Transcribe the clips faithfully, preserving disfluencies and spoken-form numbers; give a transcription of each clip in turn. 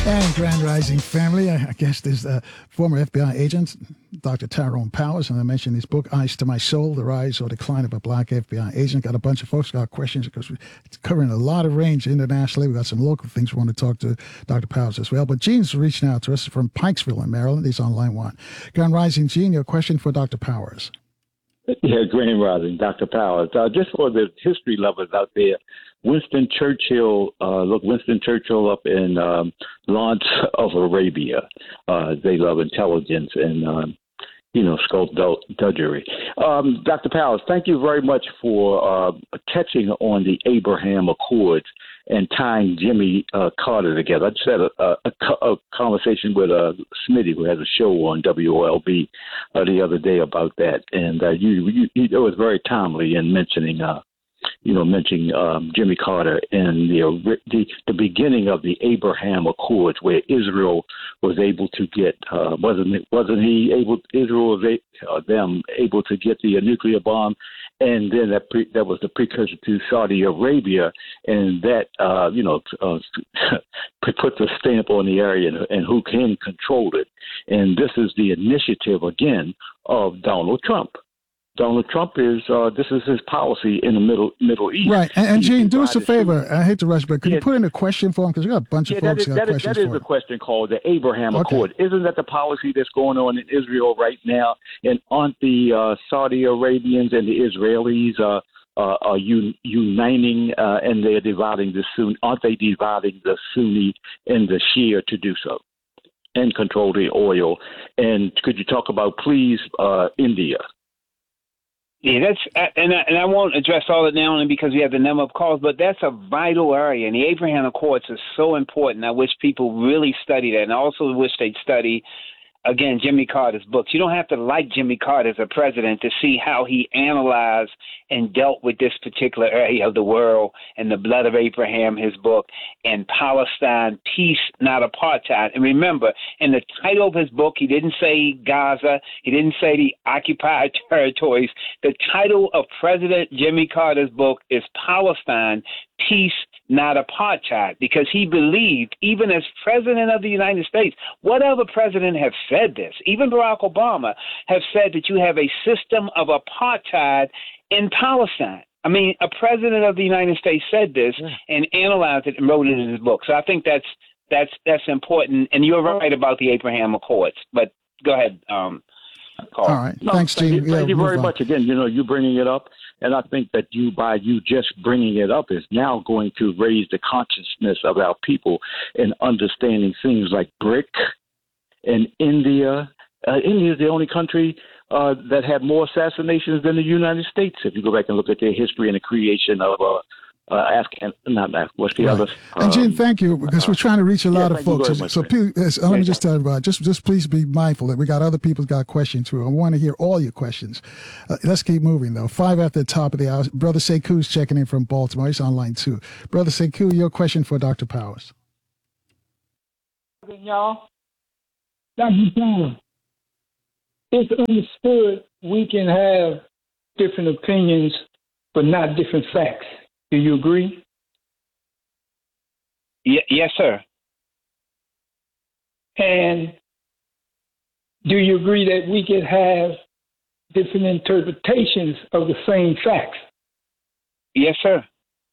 And Grand Rising family, I guess there's the former F B I agent, Doctor Tyrone Powers, and I mentioned his book, Eyes to My Soul, The Rise or Decline of a Black F B I Agent. Got a bunch of folks got questions because we're covering a lot of range internationally. We've got some local things we want to talk to Doctor Powers as well. But Gene's reaching out to us from Pikesville in Maryland. He's on line one. Grand Rising, Gene, your question for Doctor Powers. Yeah, Grand Rising, Doctor Powers. Uh, just for the history lovers out there, Winston Churchill, uh, look, Winston Churchill up in um, Lawrence of Arabia. Uh, they love intelligence and, um, you know, skullduggery. Um, Doctor Powers, thank you very much for uh, touching on the Abraham Accords and tying Jimmy uh, Carter together. I just had a, a, a conversation with uh, Smitty, who has a show on W O L B uh, the other day about that, and uh, you, you, you, it was very timely in mentioning uh, you know, mentioning um, Jimmy Carter and the, the the beginning of the Abraham Accords, where Israel was able to get uh, wasn't it, wasn't he able Israel was a, uh, them able to get the uh, nuclear bomb, and then that pre, that was the precursor to Saudi Arabia, and that uh, you know uh, put the stamp on the area and, and who can control it, and this is the initiative again of Donald Trump. Donald Trump is, uh, this is his policy in the Middle Middle East. Right. And, and Gene, do us a favor. I hate to rush, but could yeah, you put in a question for him? Because we got a bunch yeah, of folks that is, got that is, questions that is for a him. question called the Abraham Okay. Accord. Isn't that the policy that's going on in Israel right now? And aren't the uh, Saudi Arabians and the Israelis uh, uh, are un- uniting uh, and they're dividing the Sunni? Aren't they dividing the Sunni and the Shia to do so and control the oil? And could you talk about, please, uh, India? Yeah, that's and I, and I won't address all of it now only because we have the number of calls, but that's a vital area, and the Abraham Accords is so important. I wish people really study that, and I also wish they'd study, again, Jimmy Carter's books. You don't have to like Jimmy Carter as a president to see how he analyzed and dealt with this particular area of the world and the blood of Abraham, his book, and Palestine, Peace, Not Apartheid. And remember, in the title of his book, he didn't say Gaza. He didn't say the occupied territories. The title of President Jimmy Carter's book is Palestine, Peace, Not Apartheid, because he believed, even as president of the United States, what other president have said this? Even Barack Obama have said that you have a system of apartheid in Palestine. I mean, a president of the United States said this yeah. and analyzed it and wrote it in his book. So I think that's that's that's important. And you're right about the Abraham Accords. But go ahead, um, Carl. All right. No, Thanks, Gene. Thank you, yeah, thank you very on. much. Again, you know, you bringing it up, and I think that you, by you just bringing it up, is now going to raise the consciousness of our people in understanding things like BRIC and India. Uh, India is the only country uh, that had more assassinations than the United States. If you go back and look at their history and the creation of uh, uh, Afghan, not Afghan, what's the right. other? And um, Gene, thank you, because uh, we're trying to reach a lot yeah, of folks. So, so please, uh, let me just tell everybody, just just please be mindful that we got other people's got questions too. I want to hear all your questions. Uh, let's keep moving though. Five at the top of the hour. Brother Sekou's checking in from Baltimore. He's on line two. Brother Sekou, your question for Doctor Powers. Y'all, Doctor Powers, it's understood we can have different opinions, but not different facts. Do you agree? Y- yes, sir. And do you agree that we can have different interpretations of the same facts? Yes, sir.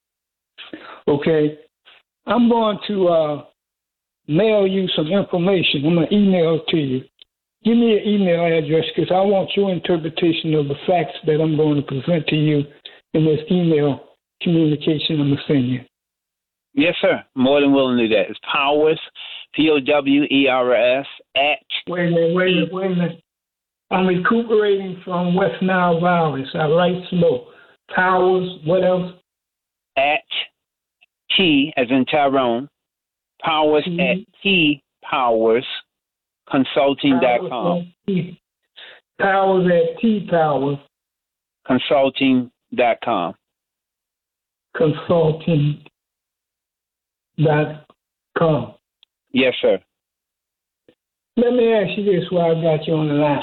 Okay. I'm going to uh, mail you some information. I'm going to email it to you. Give me an email address because I want your interpretation of the facts that I'm going to present to you in this email communication I'm going to send you. Yes, sir. More than willing to do that. It's Powers, P O W E R S, at... Wait a minute, wait a minute, wait a minute. I'm recuperating from West Nile violence. I write slow. Powers, what else? At T, as in Tyrone, Powers T. at T Powers Consulting dot com. Powers at T Powers Consulting dot com. Consulting dot com. Yes, sir. Let me ask you this while I got you on the line.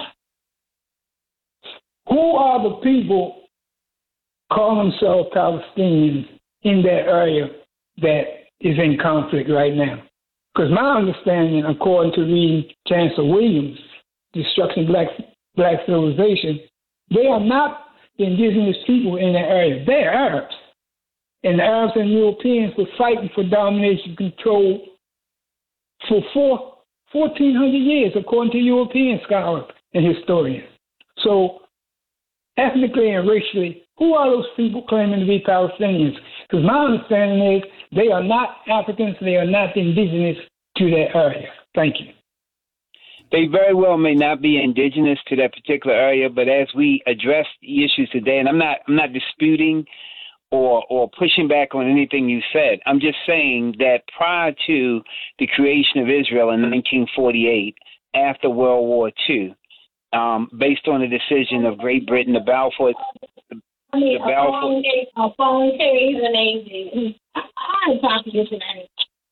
Who are the people call themselves Palestinians in that area that is in conflict right now? Because my understanding, according to reading Chancellor Williams, Destruction of Black, Black Civilization, they are not indigenous people in that area. They're Arabs. And the Arabs and Europeans were fighting for domination control for four, fourteen hundred years, according to European scholars and historians. So, ethnically and racially, who are those people claiming to be Palestinians? Because my understanding is they are not Africans, they are not indigenous to that area. Thank you. They very well may not be indigenous to that particular area, but as we address the issues today, and I'm not I'm not disputing or or pushing back on anything you said. I'm just saying that prior to the creation of Israel in nineteen forty-eight, after World War Two, um, based on the decision of Great Britain, the Balfour the, I mean, the Balfour a phone carries an name. I'm talking to you tonight.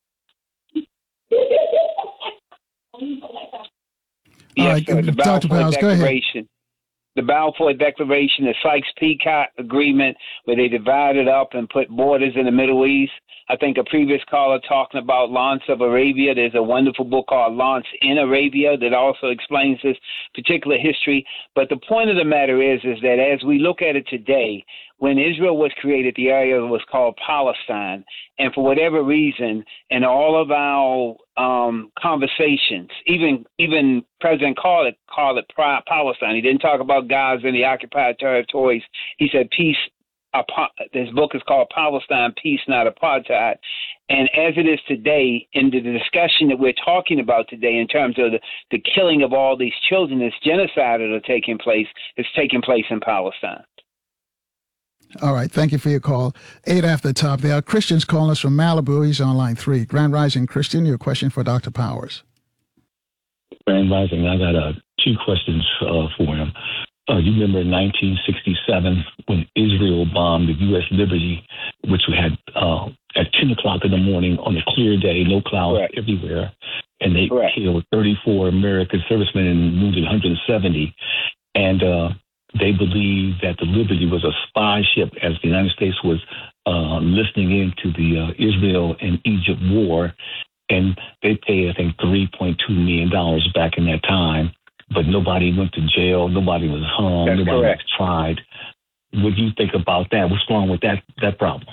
Yes, right, sir, the Doctor Balfour Powers, go ahead. Declaration. The Balfour Declaration, the Sykes-Picot Agreement, where they divided up and put borders in the Middle East. I think a previous caller talking about Lawrence of Arabia. There's a wonderful book called Lawrence in Arabia that also explains this particular history. But the point of the matter is, is that as we look at it today, when Israel was created, the area was called Palestine. And for whatever reason, in all of our um, conversations, even even President called it, called it Palestine. He didn't talk about Gaza and the occupied territories. He said peace. This book is called Palestine, Peace, Not Apartheid. And as it is today, in the discussion that we're talking about today in terms of the, the killing of all these children, this genocide that are taking place, is taking place in Palestine. All right. Thank you for your call. Eight after the top. There are Christians calling us from Malibu. He's on line three. Grand Rising Christian, your question for Doctor Powers. Grand Rising, I got uh, two questions uh, for him. Uh, you remember in nineteen sixty-seven when Israel bombed the U S Liberty, which we had uh, at ten o'clock in the morning on a clear day, no clouds Correct. everywhere, and they Correct. killed thirty-four American servicemen and wounded one hundred seventy. And uh, they believed that the Liberty was a spy ship as the United States was uh, listening in to the uh, Israel and Egypt war. And they paid, I think, three point two million dollars back in that time. But nobody went to jail. Nobody was hung. That's nobody correct. was tried. What do you think about that? What's wrong with that that problem?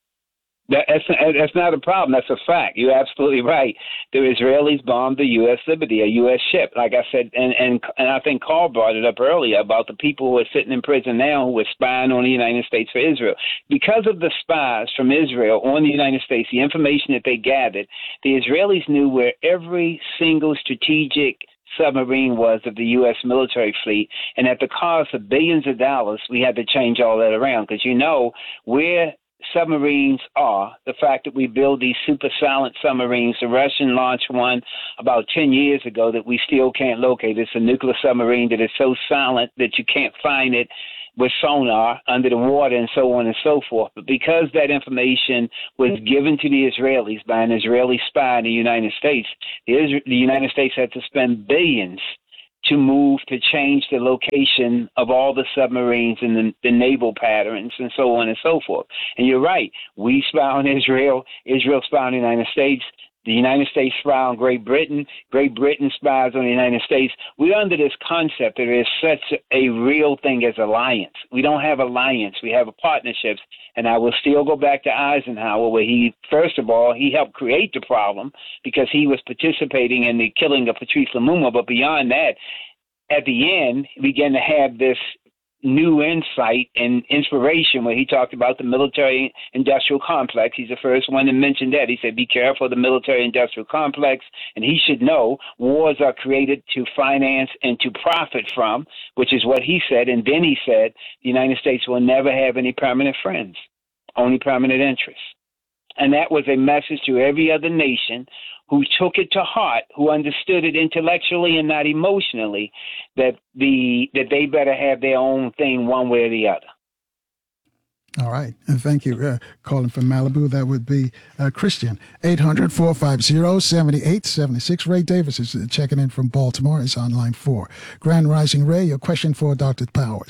That, that's, that's not a problem. That's a fact. You're absolutely right. The Israelis bombed the U S Liberty, a U S ship. Like I said, and, and, and I think Carl brought it up earlier about the people who are sitting in prison now who were spying on the United States for Israel. Because of the spies from Israel on the United States, the information that they gathered, the Israelis knew where every single strategic submarine was of the U S military fleet, and at the cost of billions of dollars, we had to change all that around because, you know, where submarines are, the fact that we build these super silent submarines, the Russian launched one about ten years ago that we still can't locate. It's a nuclear submarine that is so silent that you can't find it with sonar under the water and so on and so forth. But because that information was given to the Israelis by an Israeli spy in the United States, the, Isra- the United States had to spend billions to move to change the location of all the submarines and the, the naval patterns and so on and so forth. And you're right. We spy on Israel. Israel spy on the United States. The United States spy on Great Britain. Great Britain spies on the United States. We're under this concept that there is such a real thing as alliance. We don't have alliance. We have partnerships. And I will still go back to Eisenhower, where he, first of all, he helped create the problem because he was participating in the killing of Patrice Lumumba. But beyond that, at the end, he began to have this new insight and inspiration where he talked about the military industrial complex. He's the first one to mention that. He said, be careful of the military industrial complex. And he should know wars are created to finance and to profit from, which is what he said. And then he said, the United States will never have any permanent friends, only permanent interests. And that was a message to every other nation who took it to heart, who understood it intellectually and not emotionally, that the that they better have their own thing one way or the other. All right. And thank you. Uh, calling from Malibu, that would be uh, Christian. eight hundred, four five zero, seven eight seven six. Ray Davis is uh, checking in from Baltimore. Is on line four. Grand Rising Ray, your question for Doctor Powers.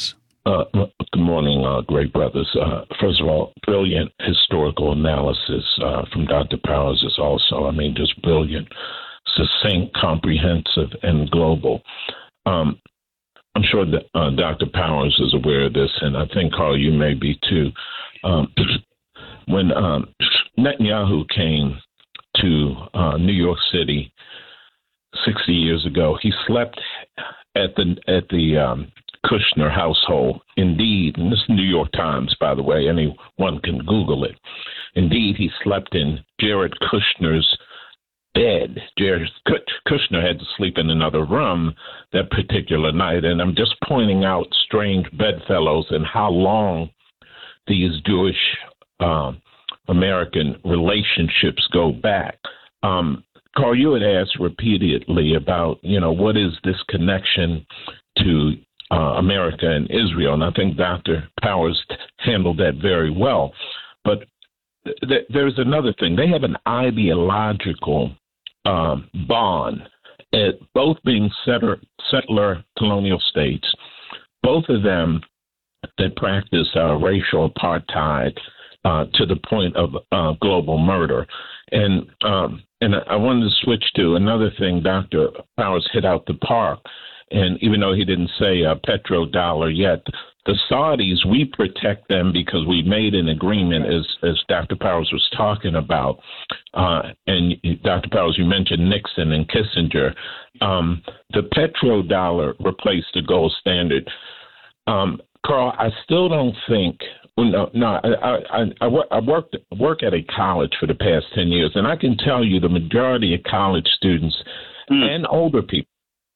Uh, good morning, uh, great brothers. Uh, first of all, brilliant historical analysis uh, from Doctor Powers is also, I mean, just brilliant, succinct, comprehensive, and global. Um, I'm sure that uh, Doctor Powers is aware of this, and I think, Carl, you may be too. Um, when um, Netanyahu came to uh, New York City sixty years ago, he slept at the at the um, Kushner household. Indeed, and this is New York Times, by the way, anyone can Google it. Indeed, he slept in Jared Kushner's bed. Jared Kushner had to sleep in another room that particular night, and I'm just pointing out strange bedfellows and how long these Jewish um, American relationships go back. Um, Carl, you had asked repeatedly about, you know, what is this connection to uh, America and Israel? And I think Doctor Powers handled that very well. But th- there's another thing. They have an ideological um, bond, at both being settler, settler colonial states, both of them that practice uh, racial apartheid uh, to the point of uh, global murder. And um, and I wanted to switch to another thing Doctor Powers hit out the park. And even though he didn't say a petrodollar yet, the Saudis, we protect them because we made an agreement, as, as Doctor Powers was talking about. Uh, and Doctor Powers, you mentioned Nixon and Kissinger. Um, the petrodollar replaced the gold standard. Um, Carl, I still don't think. Well, no, no. I, I, I, I worked work at a college for the past ten years, and I can tell you the majority of college students mm. and older people.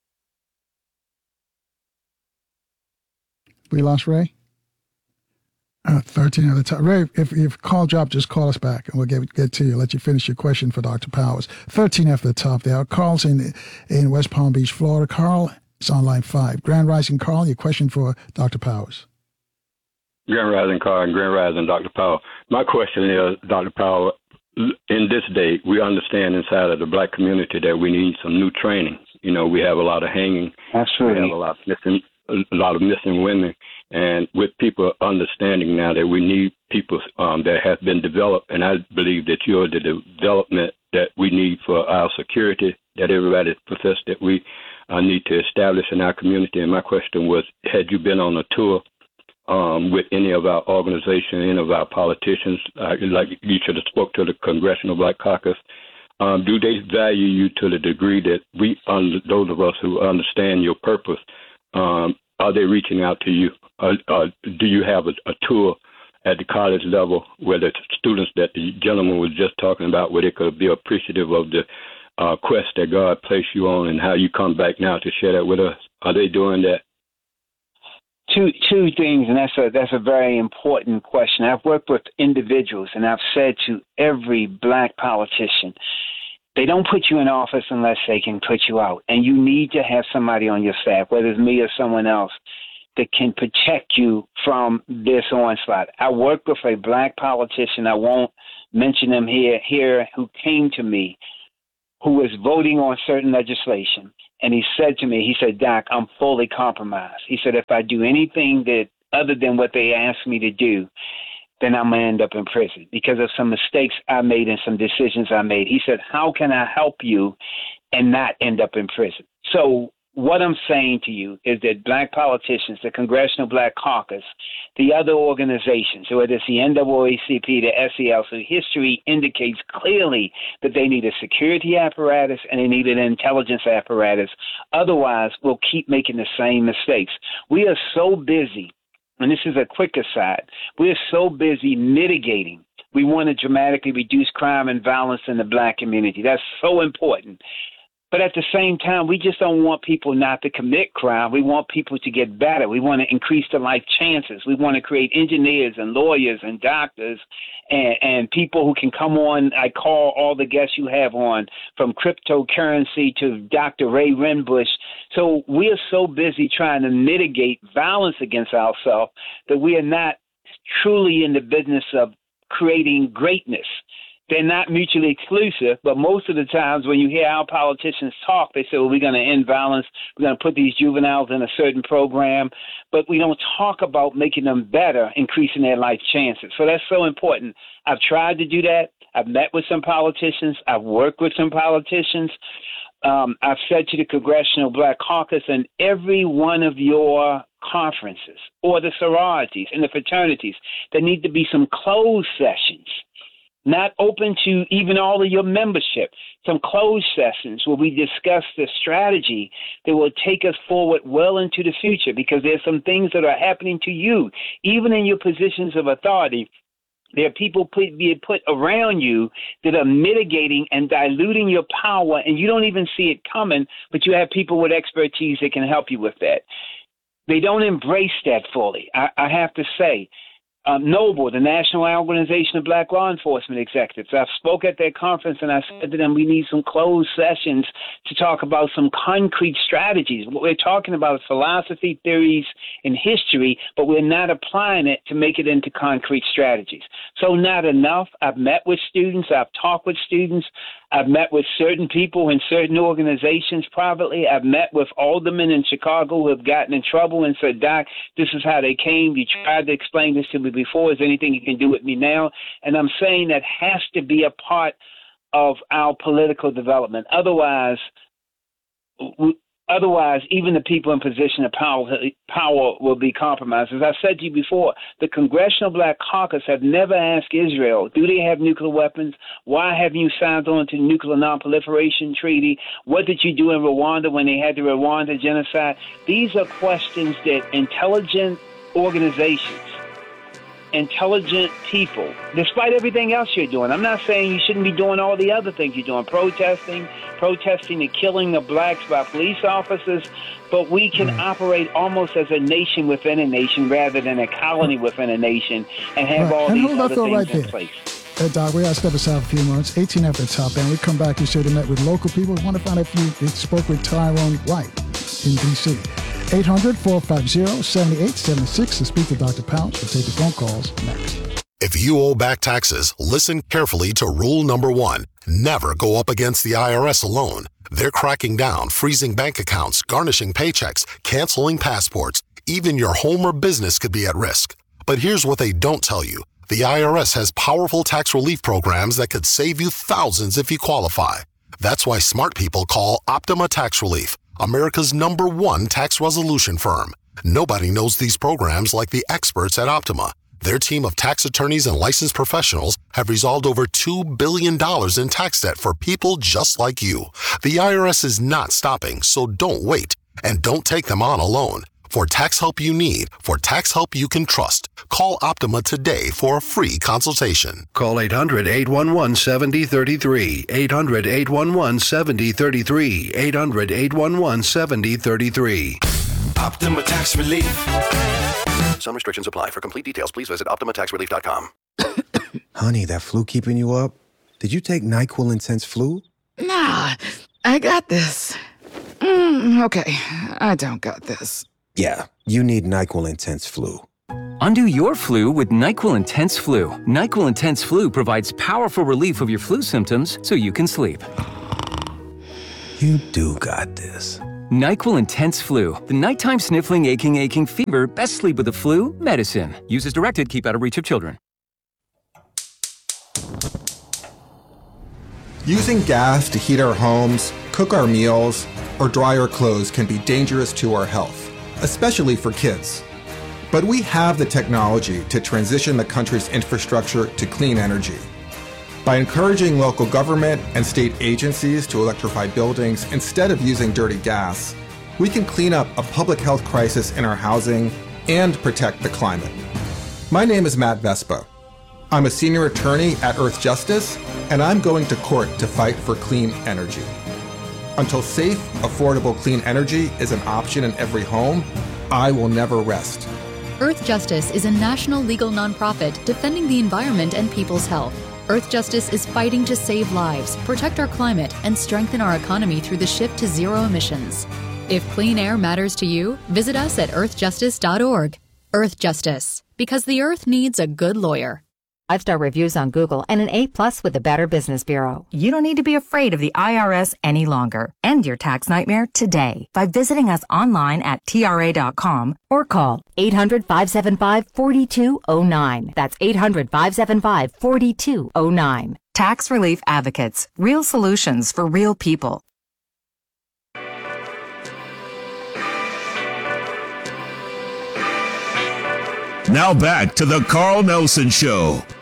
We lost Ray. Uh, Thirteen at the top. Ray, if if call drop, just call us back, and we'll get get to you. Let you finish your question for Doctor Powers. Thirteen after the top there. Carl's in in West Palm Beach, Florida. Carl is on line five. Grand Rising, Carl. Your question for Doctor Powers. Grand Rising, Carl, and Grand Rising, Doctor Powell. My question is, Doctor Powell, in this day, we understand inside of the black community that we need some new training. You know, we have a lot of hanging. Absolutely. We have a lot of missing, a lot of missing women. And with people understanding now that we need people um, that have been developed, and I believe that you're the development that we need for our security, that everybody professed that we uh, need to establish in our community. And my question was, had you been on a tour Um, with any of our organizations, any of our politicians, uh, like you should have spoke to the Congressional Black Caucus. Um, do they value you to the degree that we, um, those of us who understand your purpose, um, are they reaching out to you? Uh, uh, do you have a, a tour at the college level where the students that the gentleman was just talking about, where they could be appreciative of the uh, quest that God placed you on and how you come back now to share that with us? Are they doing that? Two two things, and that's a that's a very important question. I've worked with individuals, and I've said to every black politician, they don't put you in office unless they can put you out. And you need to have somebody on your staff, whether it's me or someone else, that can protect you from this onslaught. I worked with a black politician, I won't mention him here, here who came to me, who was voting on certain legislation. And he said to me, he said, Doc, I'm fully compromised. He said, if I do anything that other than what they asked me to do, then I'm going to end up in prison because of some mistakes I made and some decisions I made. He said, how can I help you and not end up in prison? So what I'm saying to you is that black politicians, the Congressional Black Caucus, the other organizations, whether it's the N double A C P, the S E L, so history indicates clearly that they need a security apparatus and they need an intelligence apparatus. Otherwise, we'll keep making the same mistakes. We are so busy, and this is a quick aside, we are so busy mitigating. We want to dramatically reduce crime and violence in the black community. That's so important. But at the same time, we just don't want people not to commit crime. We want people to get better. We want to increase their life chances. We want to create engineers and lawyers and doctors and, and people who can come on. I call all the guests you have on, from cryptocurrency to Doctor Ray Renbush. So we are so busy trying to mitigate violence against ourselves that we are not truly in the business of creating greatness. they're not mutually exclusive, but most of the times when you hear our politicians talk, they say, well, we're going to end violence, we're going to put these juveniles in a certain program, but we don't talk about making them better, increasing their life chances. So that's so important. I've tried to do that. I've met with some politicians. I've worked with some politicians. Um, I've said to the Congressional Black Caucus and every one of your conferences or the sororities and the fraternities, there need to be some closed sessions, not open to even all of your membership, some closed sessions where we discuss the strategy that will take us forward well into the future, because there's some things that are happening to you, even in your positions of authority. There are people put, being put around you that are mitigating and diluting your power, and you don't even see it coming, but you have people with expertise that can help you with that. They don't embrace that fully, I, I have to say. Um, NOBLE, the National Organization of Black Law Enforcement Executives, I spoke at their conference and I said to them, we need some closed sessions to talk about some concrete strategies. What we're talking about is philosophy, theories, and history, but we're not applying it to make it into concrete strategies. So not enough. I've met with students. I've talked with students. I've met with certain people in certain organizations privately. I've met with aldermen in Chicago who have gotten in trouble and said, Doc, this is how they came. You tried to explain this to me before. Is there anything you can do with me now? And I'm saying that has to be a part of our political development. Otherwise, we, Otherwise, even the people in position of power, power will be compromised. As I said to you before, the Congressional Black Caucus have never asked Israel, do they have nuclear weapons? Why haven't you signed on to the Nuclear Non-Proliferation Treaty? What did you do in Rwanda when they had the Rwanda genocide? These are questions that intelligent organizations, intelligent people, despite everything else you're doing. I'm not saying you shouldn't be doing all the other things you're doing, protesting, protesting the killing of blacks by police officers, but we can mm. operate almost as a nation within a nation rather than a colony within a nation and have right. all and these other things right in there. place. Hey, Doc, we got to step aside for a few moments. eighteen after the top, and we come back. You should have met with local people. We want to find out if you spoke with Tyrone White in D C eight hundred, four five zero, seven eight seven six to speak to Doctor Pouch. We'll take the phone calls next. If you owe back taxes, listen carefully to rule number one. Never go up against the I R S alone. They're cracking down, freezing bank accounts, garnishing paychecks, canceling passports. Even your home or business could be at risk. But here's what they don't tell you. The I R S has powerful tax relief programs that could save you thousands if you qualify. That's why smart people call Optima Tax Relief, America's number one tax resolution firm. Nobody knows these programs like the experts at Optima. Their team of tax attorneys and licensed professionals have resolved over two billion dollars in tax debt for people just like you. The I R S is not stopping, so don't wait. And don't take them on alone. For tax help you need, for tax help you can trust, call Optima today for a free consultation. Call eight hundred, eight one one, seven zero three three, eight hundred, eight one one, seven zero three three, eight hundred, eight one one, seven zero three three. Optima Tax Relief. Some restrictions apply. For complete details, please visit Optima Tax Relief dot com. Honey, that flu keeping you up? Did you take NyQuil Intense Flu? Nah, I got this. Mm, okay, I don't got this. Yeah, you need NyQuil Intense Flu. Undo your flu with NyQuil Intense Flu. NyQuil Intense Flu provides powerful relief of your flu symptoms so you can sleep. You do got this. NyQuil Intense Flu. The nighttime sniffling, aching, aching fever. Best sleep with the flu medicine. Use as directed. Keep out of reach of children. Using gas to heat our homes, cook our meals, or dry our clothes can be dangerous to our health, especially for kids. But we have the technology to transition the country's infrastructure to clean energy. By encouraging local government and state agencies to electrify buildings instead of using dirty gas, we can clean up a public health crisis in our housing and protect the climate. My name is Matt Vespa. I'm a senior attorney at Earth Justice, and I'm going to court to fight for clean energy. Until safe, affordable clean energy is an option in every home, I will never rest. Earth Justice is a national legal nonprofit defending the environment and people's health. Earth Justice is fighting to save lives, protect our climate, and strengthen our economy through the shift to zero emissions. If clean air matters to you, visit us at earth justice dot org. Earth Justice, because the earth needs a good lawyer. five-star reviews on Google, and an A plus with the Better Business Bureau. You don't need to be afraid of the I R S any longer. End your tax nightmare today by visiting us online at T R A dot com or call eight hundred, five seven five, four two zero nine. That's eight hundred, five seven five, four two zero nine. Tax Relief Advocates. Real solutions for real people. Now back to the Carl Nelson Show.